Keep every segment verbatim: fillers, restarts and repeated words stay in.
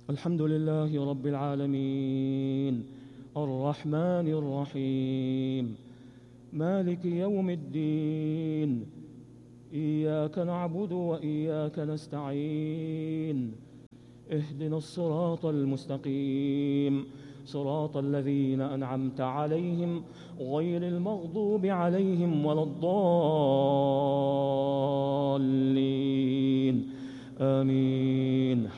الحمد لله رب العالمين الرحمن الرحيم مالك يوم الدين إياك نعبد وإياك نستعين اهدنا الصراط المستقيم صراط الذين أنعمت عليهم غير المغضوب عليهم ولا الضالين آمين.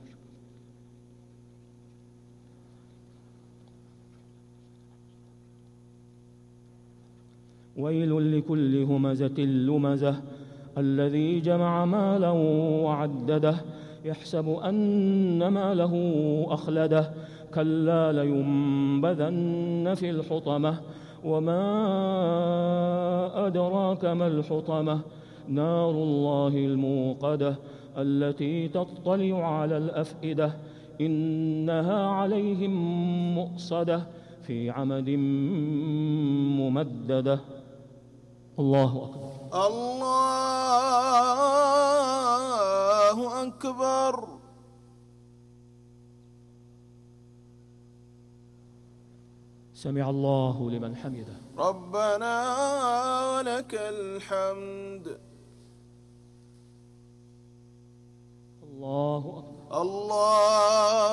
ويل لكل همزة لمزة الذي جمع مالا وعدده يحسب أن ماله أخلده كلا لينبذن في الحطمة وما أدراك ما الحطمة نار الله الموقدة التي تطلع على الأفئدة إنها عليهم مؤصدة في عمد ممددة. الله أكبر. الله أكبر. سمع الله لمن حمده. ربنا ولك الحمد. الله أكبر. الله